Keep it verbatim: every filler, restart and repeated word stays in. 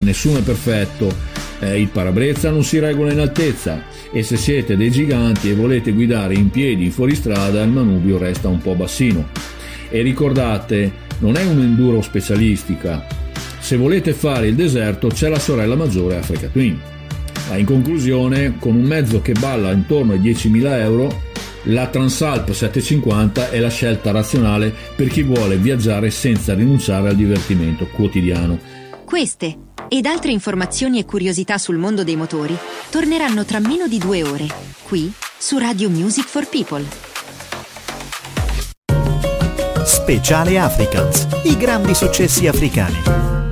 nessuno è perfetto, eh, il parabrezza non si regola in altezza e se siete dei giganti e volete guidare in piedi in fuoristrada il manubrio resta un po' bassino. E ricordate, non è un'enduro specialistica, se volete fare il deserto c'è la sorella maggiore Africa Twin. Ma in conclusione, con un mezzo che balla intorno ai diecimila euro, la Transalp settecentocinquanta è la scelta razionale per chi vuole viaggiare senza rinunciare al divertimento quotidiano. Queste ed altre informazioni e curiosità sul mondo dei motori torneranno tra meno di due ore, qui su Radio Music for People. Speciale Africans, i grandi successi africani.